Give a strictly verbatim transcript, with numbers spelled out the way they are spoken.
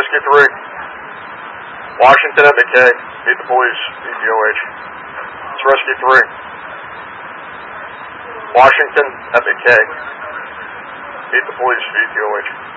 Rescue three. Washington at McKay. Meet the police. E P O H. It's Rescue three. Washington at McKay. Meet the police. E P O H.